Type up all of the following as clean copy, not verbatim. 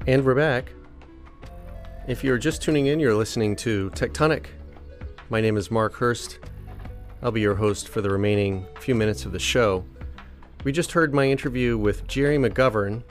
And we're back. If you're just tuning in, you're listening to Tectonic. My name is Mark Hurst. I'll be your host for the remaining few minutes of the show. We just heard my interview with Gerry McGovern,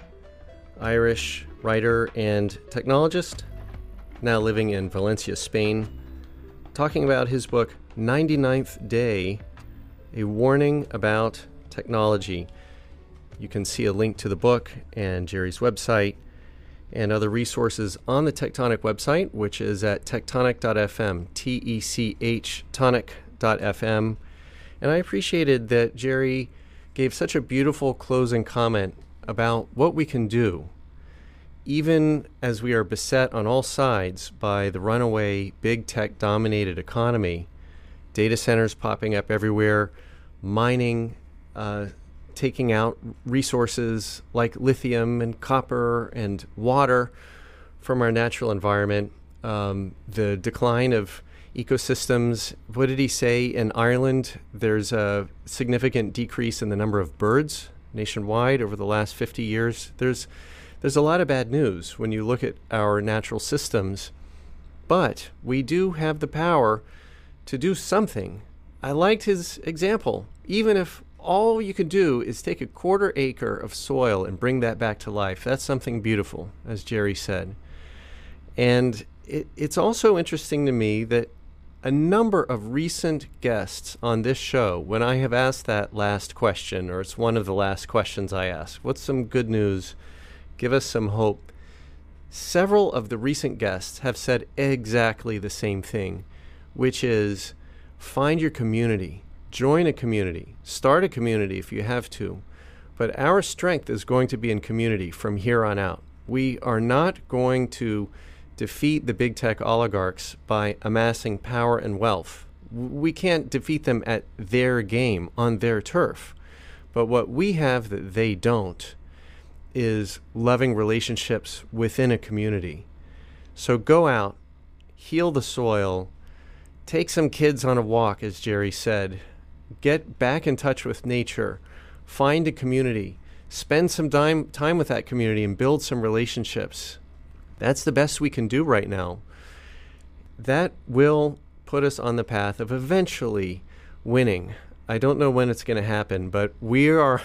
Irish writer and technologist, now living in Valencia, Spain, talking about his book, 99th Day, A Warning About Technology. You can see a link to the book and Gerry's website and other resources on the Tectonic website, which is at tectonic.fm, T-E-C-H, tonic.fm. And I appreciated that Gerry gave such a beautiful closing comment about what we can do, even as we are beset on all sides by the runaway big tech-dominated economy, data centers popping up everywhere, mining, taking out resources like lithium and copper and water from our natural environment, the decline of ecosystems. What did he say? In Ireland, there's a significant decrease in the number of birds nationwide over the last 50 years. There's a lot of bad news when you look at our natural systems, but we do have the power to do something. I liked his example. Even if all you can do is take a quarter acre of soil and bring that back to life, that's something beautiful, as Gerry said. And it's also interesting to me that a number of recent guests on this show, when I have asked that last question, or it's one of the last questions I ask, what's some good news? Give us some hope. Several of the recent guests have said exactly the same thing, which is find your community. Join a community. Start a community if you have to. But our strength is going to be in community from here on out. We are not going to defeat the big tech oligarchs by amassing power and wealth. We can't defeat them at their game, on their turf. But what we have that they don't is loving relationships within a community. So go out, heal the soil, take some kids on a walk, as Gerry said. Get back in touch with nature, find a community, spend some time with that community and build some relationships. That's the best we can do right now. That will put us on the path of eventually winning. I don't know when it's going to happen, but we are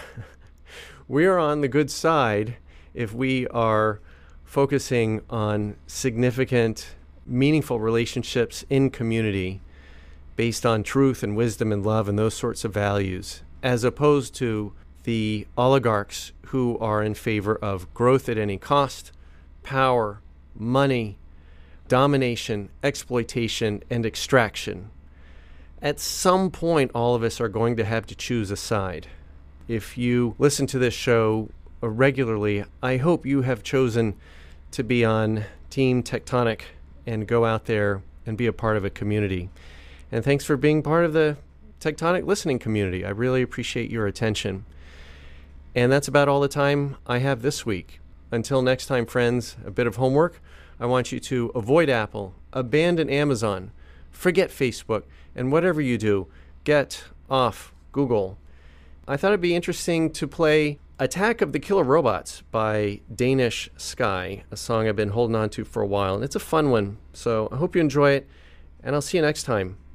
on the good side if we are focusing on significant, meaningful relationships in community based on truth and wisdom and love and those sorts of values, as opposed to the oligarchs who are in favor of growth at any cost, power, money, domination, exploitation, and extraction. At some point, all of us are going to have to choose a side. If you listen to this show regularly, I hope you have chosen to be on Team Tectonic and go out there and be a part of a community. And thanks for being part of the Tectonic listening community. I really appreciate your attention. And that's about all the time I have this week. Until next time, friends, a bit of homework. I want you to avoid Apple, abandon Amazon, forget Facebook, and whatever you do, get off Google. I thought it'd be interesting to play Attack of the Killer Robots by Danish Sky, a song I've been holding on to for a while. And it's a fun one, so I hope you enjoy it, and I'll see you next time.